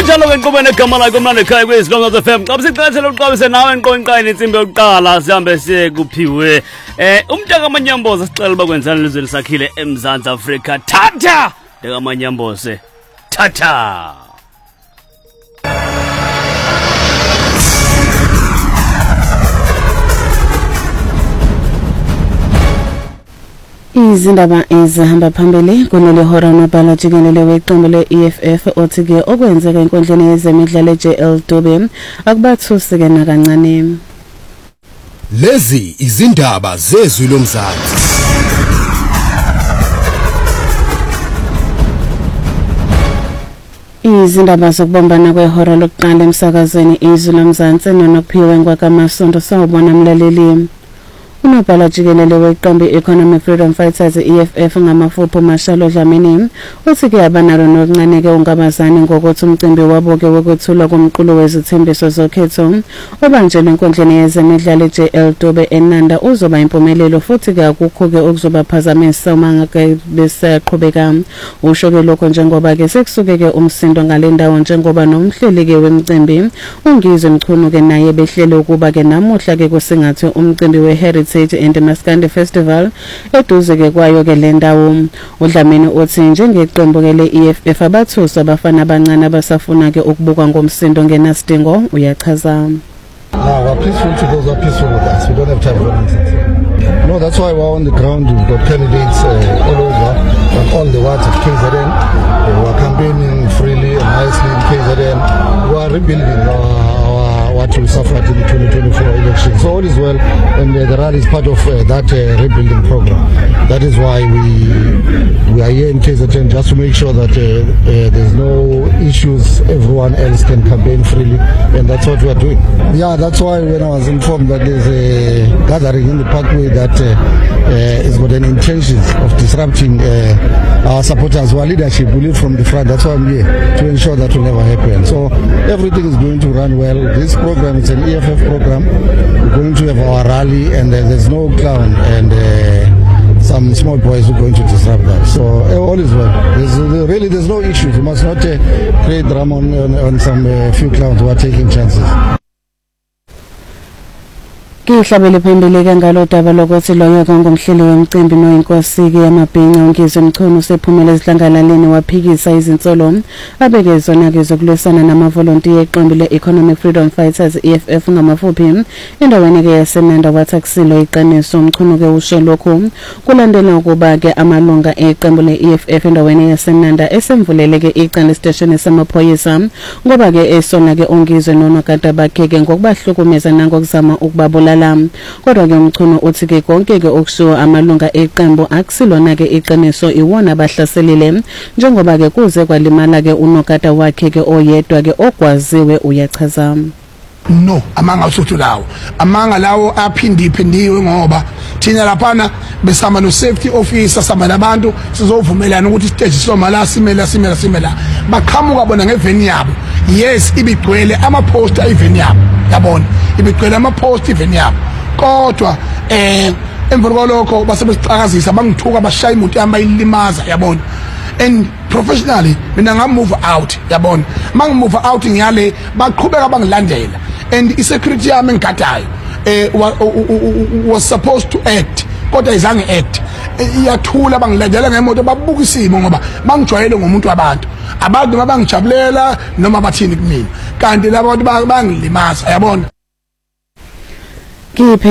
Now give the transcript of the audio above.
Kanjalo ke nkubene egama lakho mnandi ekhaya kweziLonga FM. Xa sicela uqabise nawe enqonqayini insimbi yokuqala sihambe siye kuphiwe. Umntaka Manyamboze sicela bakwenzana lizwe lisakhile eMzantsi Afrika. Thatha Mntaka Manyamboze. Thatha. Izindaba ezihamba phambili kuleli hora nobhala jikelele weqembu le-EFF othi ke okwenzeka enkundleni yezemidlalo eJL Dube akubathusi ke nakancane. Lezi izindaba zezwi lomzansi. Izindaba zokubombana kwehora lokuqala emsakazweni izwi lomzansi nonokuphiwe kwakaMasondo sawubona mlaleli. Unobhala jikelele weqembu Economic Freedom Fighters EFF ngamafupho Mashalo Dlamini uthi ke abanalo nokuncane ke ungabazani ngokuthi umcimbi wabo ke wokuthula komqulo wezithembiso zokhetho obanjelwe enkundleni yezemidlalo eJL Dube eNanda uzoba impumelelo futhi ke akukho ke okuzobaphazamisa uma ngake besaqhubeka. Usho ke lokho njengoba ke sekusuke ke umsindo ngale ndawo njengoba nomhleli ke wemcimbi ungizwe Mchunu ke naye behlele ukuba ke namuhla ke kusingathwe umcimbi weHeritage and Maskandi Festival eduze ke kwayo ke le ndawo. uDlamini uthi njengeqembu ke le-EFF abathusa abafana abancane abasafuna ke ukubukwa ngomsindo ngenasidingo uyachaza. We're peaceful to those who are peaceful with us. We don't have time for nonsense. No, that's why we're on the ground. We've got candidates all over, on all the wards of KZN. We're campaigning freely and nicely in KZN. We are rebuilding what we suffered in the 2024 election. So all is well, and the rally is part of that rebuilding program. That is why we are here in KZN, just to make sure that there's no issues, everyone else can campaign freely, and that's what we are doing. Yeah, that's why when I was informed that there's a gathering in the parkway that is got an intention of disrupting our supporters, our leadership, we lead from the front. That's why I'm here, to ensure that will never happen. So everything is going to run well. This program is an EFF program. We're going to have our rally, and there's no clown and some small boys who are going to disrupt that. So all is well. There's no issues. You must not create drama on some few clowns who are taking chances. Kihlabele phambili ke ngalodaba lokuthi loyo ngomhleli wemcimbi noyinkosi ke yamabhinqa ungizwe Mchunu sephumela ezihlangalaleni waphikisa izinsolo abekezona ke zokulwisana namavolontiya eqembu le-Economic Freedom Fighters EFF ngamafuphi endaweni ke yaseNanda wathakusilo iqiniso. Mchunu ke usho lokhu kulandela ukuba ke amalunga eqembu le-EFF endaweni yaseNanda esemvulele ke iqala station esamaphoyisa ngoba ke esona ke ungizwe nonokada bakhe ke ngokubahlukumeza nangokuzama ukubabulala. Kodwa ke Mchunu uthi ke konke ke okushiwo amalunga eqembu akusilona ke iqiniso iwona abahlaselile njengoba ke kuze kwalimala ke unokada wakhe ke oyedwa ke okwaziwe uyachaza. No, amanga usuthu lawo. Amanga lawo aphindiphindiwe ngoba thina laphana besama no safety officer sama nabantu sizovumelana ukuthi stage soma la simela baqhamuka bona ngeveni yabo. Yes, ibigcwele ama poster eveni yabo. Yabona, ibigcwele ama poster eveni yabo. Kodwa emva kwalokho basebesicakazisa bangithuka bashaya imoto yami bayilimaza yabona. And professionally mina ngamove out yabona. Mangimove out ngiyale baqhubeka bangilandela. And isecurity yami ngigadayo was supposed to act kodwa izange act iyathula bangilandela ngemoto babuka isimo ngoba bangijwayele ngomuntu abantu mabangijabulela noma bathini kumina kanti labo bantu bangilimaza yabona.